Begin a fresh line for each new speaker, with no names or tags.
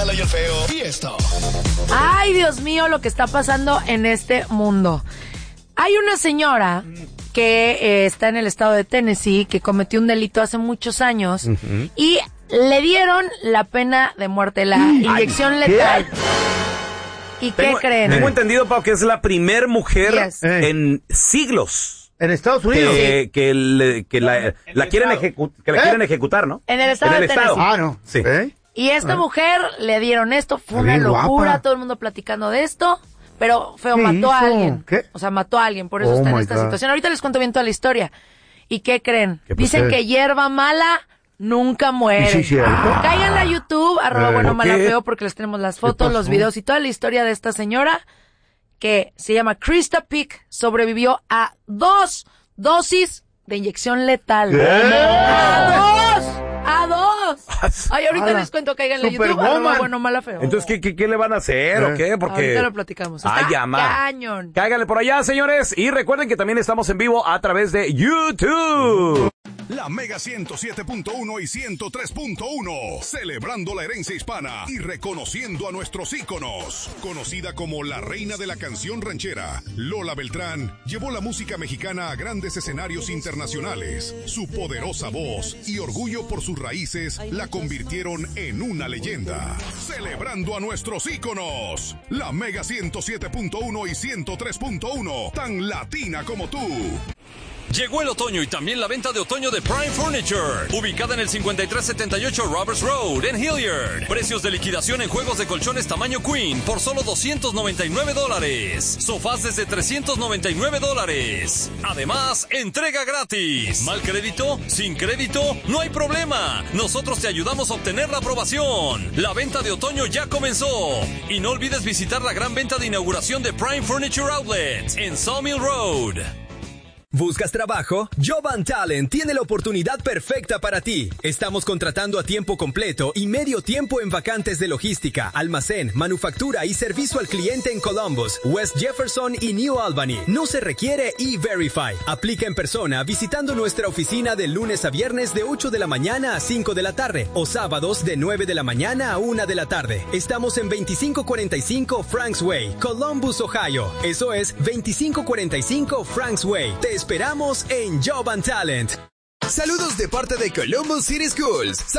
mala y el feo. Y esto.
Ay, Dios mío, lo que está pasando en este mundo. Hay una señora que está en el estado de Tennessee que cometió un delito hace muchos años y le dieron la pena de muerte, la inyección letal. ¿Y qué creen?
Tengo entendido, Pau, que es la primer mujer en siglos.
En Estados Unidos.
Que la quieren ejecutar, ¿no?
En el estado de Tennessee.
Ah, no.
Sí.
Y esta mujer le dieron esto, fue una locura,
guapa.
todo el mundo platicando de esto, pero feo, mató a alguien.
¿Qué?
O sea, mató a alguien, por eso está en esta situación. Ahorita les cuento bien toda la historia. ¿Y qué creen? Dicen que hierba mala nunca muere.
¿Sí, cierto?
Cáiganle a YouTube, @buenomalafeo, porque les tenemos las fotos, los videos y toda la historia de esta señora que se llama Krista Pick, sobrevivió a 2 dosis de inyección letal. ¡A dos! Ay, ahorita les cuento, cáiganle a YouTube, @buenomalafeo.
Entonces, ¿qué le van a hacer o qué? Porque
ahorita lo platicamos. Está cañón.
Cáiganle por allá, señores. Y recuerden que también estamos en vivo a través de YouTube.
La Mega 107.1 y 103.1, celebrando la herencia hispana y reconociendo a nuestros íconos. Conocida como la reina de la canción ranchera, Lola Beltrán llevó la música mexicana a grandes escenarios internacionales. Su poderosa voz y orgullo por sus raíces la convirtieron en una leyenda. Celebrando a nuestros íconos, la Mega 107.1 y 103.1, tan latina como tú.
Llegó el otoño y también la venta de otoño de Prime Furniture, ubicada en el 5378 Roberts Road en Hilliard. Precios de liquidación en juegos de colchones tamaño Queen por solo $299. Sofás desde $399. Además, entrega gratis. ¿Mal crédito? ¿Sin crédito? No hay problema. Nosotros te ayudamos a obtener la aprobación. La venta de otoño ya comenzó. Y no olvides visitar la gran venta de inauguración de Prime Furniture Outlet en Sawmill Road.
¿Buscas trabajo? Job and Talent tiene la oportunidad perfecta para ti. Estamos contratando a tiempo completo y medio tiempo en vacantes de logística, almacén, manufactura y servicio al cliente en Columbus, West Jefferson y New Albany. No se requiere E-Verify. Aplica en persona visitando nuestra oficina de lunes a viernes de 8 de la mañana a 5 de la tarde o sábados de 9 de la mañana a 1 de la tarde. Estamos en 2545 Franks Way, Columbus, Ohio. Eso es 2545 Franks Way. Te esperamos en Job and Talent.
Saludos de parte de Columbus City Schools.